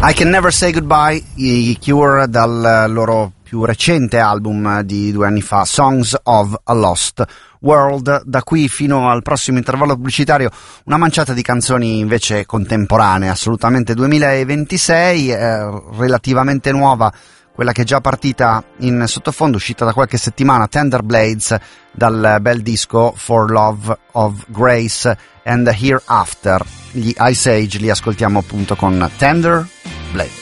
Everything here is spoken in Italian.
I Can Never Say Goodbye, i Cure, dal loro più recente album di 2 anni fa, Songs of a Lost World. Da qui fino al prossimo intervallo pubblicitario una manciata di canzoni invece contemporanee, assolutamente 2026, relativamente nuova, quella che è già partita in sottofondo, uscita da qualche settimana, Tender Blades, dal bel disco For Love of Grace and Hereafter. Gli Ice Age li ascoltiamo appunto con Tender Blades.